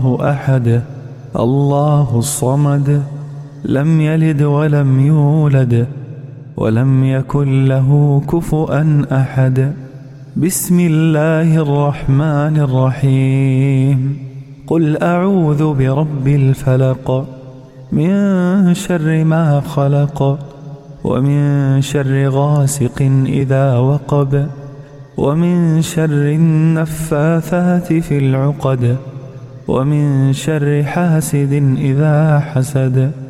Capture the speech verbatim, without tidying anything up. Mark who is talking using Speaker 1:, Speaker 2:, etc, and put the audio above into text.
Speaker 1: أحد الله الصمد لم يلد ولم يولد ولم يكن له كفؤا أحد. بسم الله الرحمن الرحيم. قل أعوذ برب الفلق من شر ما خلق ومن شر غاسق إذا وقب ومن شر النفاثات في العقد ومن شر حاسد إذا حسد.